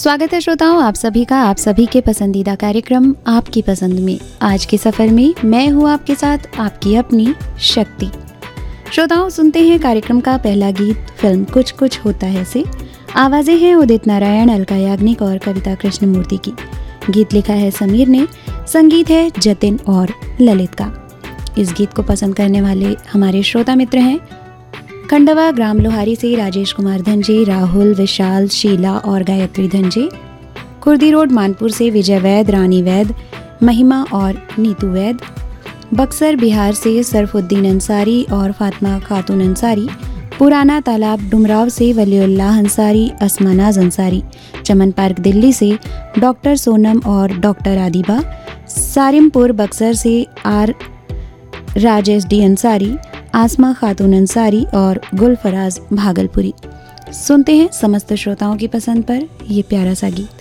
स्वागत है श्रोताओं आप सभी का आप सभी के पसंदीदा कार्यक्रम आपकी पसंद में। आज के सफर में मैं हूँ आपके साथ आपकी अपनी शक्ति। श्रोताओं सुनते हैं कार्यक्रम का पहला गीत फिल्म कुछ कुछ होता है से। आवाजें हैं उदित नारायण, अलका याग्निक और कविता कृष्णमूर्ति की। गीत लिखा है समीर ने, संगीत है जतिन और ललित का। इस गीत को पसंद करने वाले हमारे श्रोता मित्र हैं खंडवा ग्राम लोहारी से राजेश कुमार धनजे, राहुल, विशाल, शीला और गायत्री धनजे। खुर्दी रोड मानपुर से विजय वैद, रानी वैद, महिमा और नीतू वैद। बक्सर बिहार से सरफुद्दीन अंसारी और फातिमा खातून अंसारी। पुराना तालाब डुमराव से वलीउल्लाह अंसारी, असमानाज अंसारी। चमन पार्क दिल्ली से डॉक्टर सोनम और डॉक्टर आदिबा। सारिमपुर बक्सर से आर राजेश डी अंसारी, आसमा खातून अंसारी और गुलफराज भागलपुरी। सुनते हैं समस्त श्रोताओं की पसंद पर ये प्यारा सा गीत।